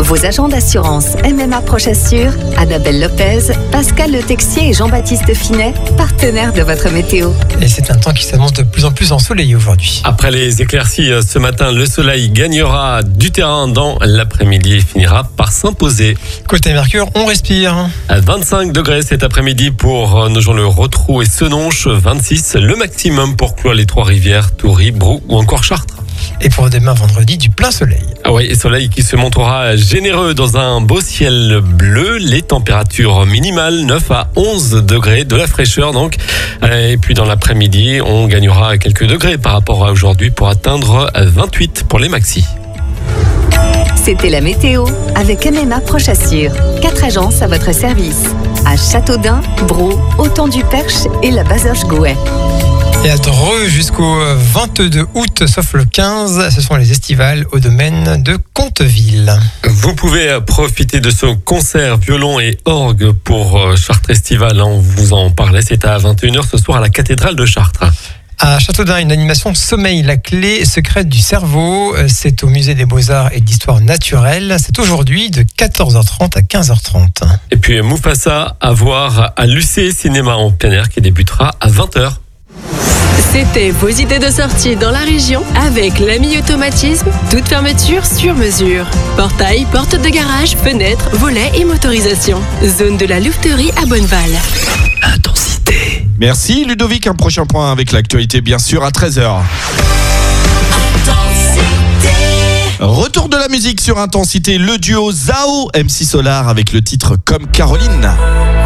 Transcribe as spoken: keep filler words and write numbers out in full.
Vos agents d'assurance M M A Prochassure, Annabelle Lopez, Pascal Le Texier et Jean-Baptiste Finet, partenaires de votre météo. Et c'est un temps qui s'annonce de plus en plus ensoleillé aujourd'hui. Après les éclaircies ce matin, le soleil gagnera du terrain dans l'après-midi et finira par s'imposer. Côté Mercure, on respire. À vingt-cinq degrés cet après-midi pour Nogent-le-Rotrou et Senonches, vingt-six le maximum pour clore les Trois-Rivières, Toury, Brou ou encore Chartres. Et pour demain vendredi, du plein soleil. Ah oui, soleil qui se montrera généreux dans un beau ciel bleu. Les températures minimales neuf à onze degrés, de la fraîcheur donc. Et puis dans l'après-midi, on gagnera quelques degrés par rapport à aujourd'hui pour atteindre vingt-huit pour les maxis. C'était la météo avec M M A Prochassure. Quatre agences à votre service. À Châteaudun, Brou, Autant-du-Perche et la Bazoche-Gouet. Et à Dreux jusqu'au vingt-deux août, sauf le quinze, ce sont les estivales au domaine de Conteville. Vous pouvez profiter de ce concert violon et orgue pour Chartres Estival. On vous en parlait, c'est à vingt et une heures ce soir à la cathédrale de Chartres. À Châteaudun, une animation sommeil, la clé secrète du cerveau. C'est au musée des Beaux-Arts et d'Histoire naturelle. C'est aujourd'hui de quatorze heures trente à quinze heures trente. Et puis Mufasa à voir à l'U C Cinéma en plein air qui débutera à vingt heures. C'était vos idées de sortie dans la région avec l'Ami Automatisme, toute fermeture sur mesure. Portail, porte de garage, fenêtres, volets et motorisation. Zone de la louveterie à Bonneval. Intensité. Merci Ludovic, un prochain point avec l'actualité bien sûr à treize heures. Retour de la musique sur Intensité, le duo Zao M C Solar avec le titre Comme Caroline.